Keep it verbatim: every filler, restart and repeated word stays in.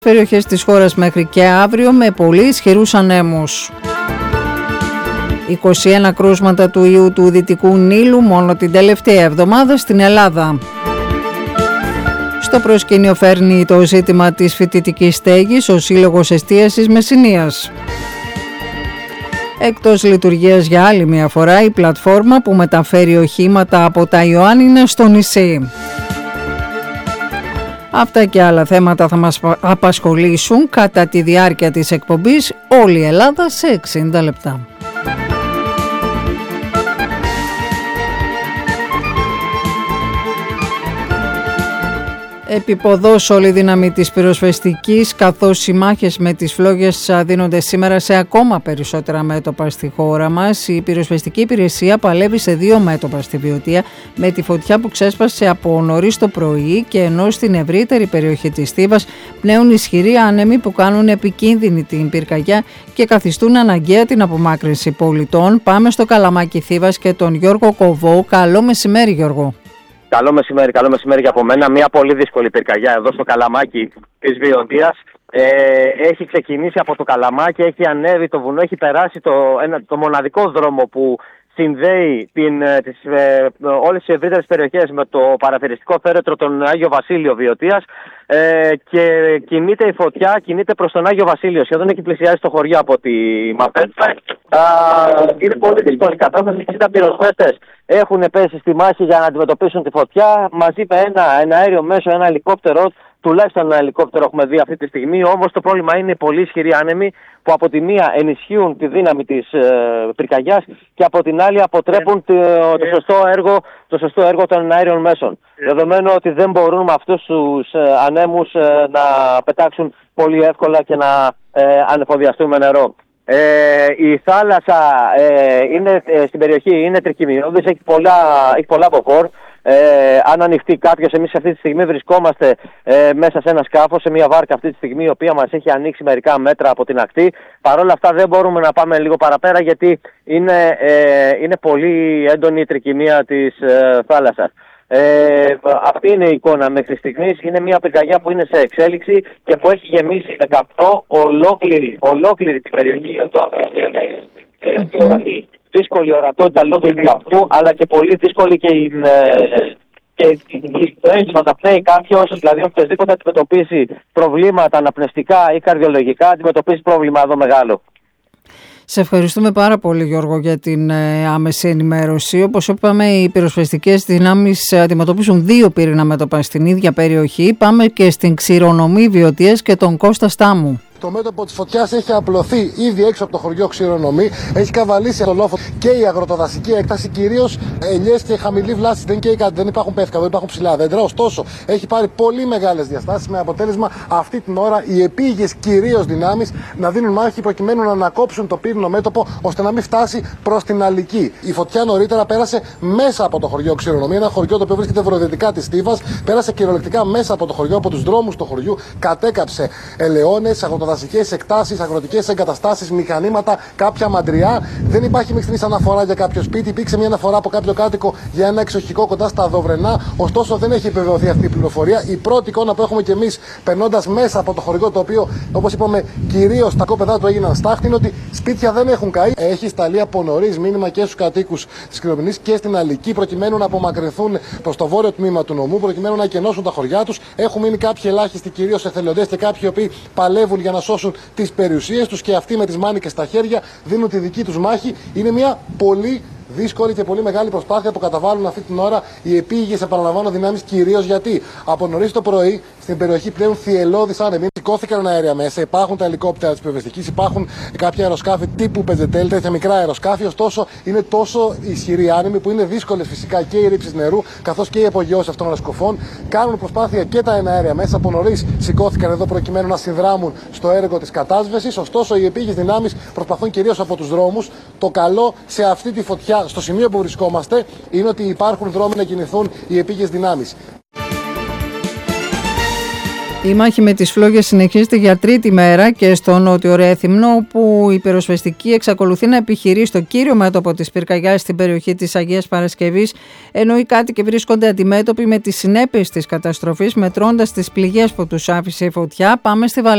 Περιοχές της χώρας μέχρι και αύριο με πολύ ισχυρούς ανέμους. είκοσι ένα κρούσματα του ιού του Δυτικού Νείλου μόνο την τελευταία εβδομάδα στην Ελλάδα. Στο προσκήνιο φέρνει το ζήτημα της φοιτητικής στέγης ο Σύλλογος Εστίασης Μεσσηνίας. Εκτός λειτουργίας για άλλη μια φορά η πλατφόρμα που μεταφέρει οχήματα από τα Ιωάννινα στο νησί. Αυτά και άλλα θέματα θα μας απασχολήσουν κατά τη διάρκεια της εκπομπής όλη η Ελλάδα σε εξήντα λεπτά. Επιποδός όλη δύναμη της πυροσβεστικής, καθώς οι μάχες με τις φλόγες δίνονται σήμερα σε ακόμα περισσότερα μέτωπα στη χώρα μας. Η πυροσβεστική υπηρεσία παλεύει σε δύο μέτωπα στη Βιωτία, με τη φωτιά που ξέσπασε από νωρίς το πρωί, και ενώ στην ευρύτερη περιοχή της Θήβας πνέουν ισχυροί άνεμοι που κάνουν επικίνδυνη την πυρκαγιά και καθιστούν αναγκαία την απομάκρυνση πολιτών. Πάμε στο Καλαμάκι Θήβας και τον Γιώργο Κοβό. Καλό μεσημέρι, Γιώργο. Καλό μεσημέρι, καλό μεσημέρι και από μένα. Μια πολύ δύσκολη πυρκαγιά εδώ στο Καλαμάκι της Βιωτίας. Ε, έχει ξεκινήσει από το Καλαμάκι, έχει ανέβει το βουνό, έχει περάσει το, ένα, το μοναδικό δρόμο που συνδέει την, τις, ε, όλες τις ευρύτερες περιοχές με το παραθεριστικό φέρετρο τον Άγιο Βασίλειο Βιωτίας, ε, και κινείται η φωτιά, κινείται προς τον Άγιο Βασίλειο. Σχεδόν έχει πλησιάσει το χωριό από τη Μαπέτσα. Είναι πολύ δύσκολη κατάσταση. εξήντα πυροσβέστες έχουν πέσει στη μάχη για να αντιμετωπίσουν τη φωτιά, μαζί με ένα, ένα αέριο μέσο, ένα ελικόπτερο. Τουλάχιστον ένα ελικόπτερο έχουμε δει αυτή τη στιγμή. Όμως το πρόβλημα είναι οι πολύ ισχυροί άνεμοι που από τη μία ενισχύουν τη δύναμη της ε, πυρκαγιάς και από την άλλη αποτρέπουν το, το, σωστό έργο, το σωστό έργο των αέριων μέσων. Δεδομένου ότι δεν μπορούν με αυτούς τους ε, ανέμους ε, να πετάξουν πολύ εύκολα και να ε, ανεφοδιαστούν με νερό. Ε, η θάλασσα ε, είναι, ε, στην περιοχή είναι τρικυμιώδης, έχει πολλά, έχει πολλά μποφόρ. Ε, αν ανοιχτεί κάποιος, εμείς αυτή τη στιγμή βρισκόμαστε ε, μέσα σε ένα σκάφος, σε μια βάρκα αυτή τη στιγμή, η οποία μας έχει ανοίξει μερικά μέτρα από την ακτή. Παρ' όλα αυτά δεν μπορούμε να πάμε λίγο παραπέρα, γιατί είναι, ε, είναι πολύ έντονη η τρικυμία της ε, θάλασσας. Ε, αυτή είναι η εικόνα μέχρι στιγμής. Είναι μια πυρκαγιά που είναι σε εξέλιξη και που έχει γεμίσει με καυτό ολόκληρη, ολόκληρη την περιοχή. Δύσκολη ορατότητα λόγω του καυτού, αλλά και πολύ δύσκολη και η το να πνέει κάποιος, δηλαδή οποιοδήποτε αντιμετωπίσει προβλήματα αναπνευστικά ή καρδιολογικά, αντιμετωπίσει πρόβλημα εδώ μεγάλο. Σε ευχαριστούμε πάρα πολύ, Γιώργο, για την ε, άμεση ενημέρωση. Όπως είπαμε, οι πυροσβεστικές δυνάμεις αντιμετωπίζουν δύο πυρήνα μέτωπα στην ίδια περιοχή. Πάμε και στην Ξηρονομή Βιωτίας και τον Κώστα Στάμου. Το μέτωπο της φωτιάς έχει απλωθεί ήδη έξω από το χωριό Ξηρονομή, έχει καβαλήσει το λόφο και η αγροτοδασική έκταση, κυρίως ελιές και χαμηλή βλάση. Δεν καίει κάτι, δεν υπάρχουν πεύκα, δεν υπάρχουν ψηλά δέντρα. Ωστόσο, έχει πάρει πολύ μεγάλες διαστάσεις, με αποτέλεσμα αυτή την ώρα οι επίγειες κυρίως δυνάμεις να δίνουν μάχη προκειμένου να ανακόψουν το πύρινο μέτωπο, ώστε να μην φτάσει προς την Αλική. Η φωτιά νωρίτερα πέρασε μέσα από το χωριό Ξηρονομή, ένα χωριό το οποίο βρίσκεται βορειοδυτικά της Θήβας. Πέρασε κυριολεκτικά μέσα από το χωριό, από τους δρόμους του χωριού, κατέκαψε ελαιώνες, αγροτοδασικές εκτάσεις, αγροτικές εγκαταστάσεις, μηχανήματα, κάποια μαντριά. Δεν υπάρχει μέχρι στιγμής αναφορά για κάποιο σπίτι. Υπήρξε μια αναφορά από κάποιο κάτοικο για ένα εξοχικό κοντά στα Δοβρενά. Ωστόσο, δεν έχει επιβεβαιωθεί αυτή η πληροφορία. Η πρώτη εικόνα που έχουμε κι εμείς, περνώντας μέσα από το χωριό, το οποίο, όπως είπαμε, κυρίως τα κόπεδά του έγιναν στάχτη, είναι ότι σπίτια δεν έχουν καεί. Έχει σταλεί από νωρίς μήνυμα και στους κατοίκους της Ξηρονομής και στην Αλική, προκειμένου να απομακρυνθούν προς το βόρειο τμήμα του νομού, προκειμένου να εκενώσουν τα χωριά τους. Έχουν μείνει κάποιοι ελάχιστοι, κυρίως εθελοντές, και κάποιοι οι οποίοι παλεύουν για να σώσουν τις περιουσίες τους, και αυτοί με τις μάνικες στα χέρια δίνουν τη δική τους μάχη. Είναι μια πολύ δύσκολη και πολύ μεγάλη προσπάθεια που καταβάλουν αυτή την ώρα οι επίγειες, επαναλαμβάνω, δυνάμεις, κυρίως γιατί από νωρίς το πρωί στην περιοχή πλέον θυελλώδεις άνεμοι. Σηκώθηκαν αέρια μέσα, υπάρχουν τα ελικόπτερα της πυροσβεστικής, υπάρχουν κάποια αεροσκάφη τύπου πεζετέλ, τέτοια μικρά αεροσκάφη. Ωστόσο, είναι τόσο ισχυροί άνεμοι που είναι δύσκολες φυσικά και οι ρήψεις νερού, καθώς και οι απογειώσεις αυτών των αεροσκοφών. Κάνουν προσπάθεια και τα εναέρια μέσα. Από νωρίς σηκώθηκαν εδώ προκειμένου να συνδράμουν στο έργο της κατάσβεσης. Ωστόσο, οι επίγειες δυνάμεις προσπαθούν κυρίως από τους δρόμους. Το καλό σε αυτή τη φωτιά, στο σημείο που βρισκόμαστε, είναι ότι υπάρχουν δρόμοι να κινηθούν οι επίγειες δυνάμεις. Η μάχη με τις φλόγες συνεχίζεται για τρίτη μέρα και στο Νότιο Ρέθυμνο, όπου η πυροσβεστική εξακολουθεί να επιχειρεί στο κύριο μέτωπο της πυρκαγιάς στην περιοχή της Αγίας Παρασκευής, ενώ οι κάτοικοι βρίσκονται αντιμέτωποι με τις συνέπειες της καταστροφής, μετρώντας τις πληγές που τους άφησε η φωτιά. Πάμε στη Βαλ...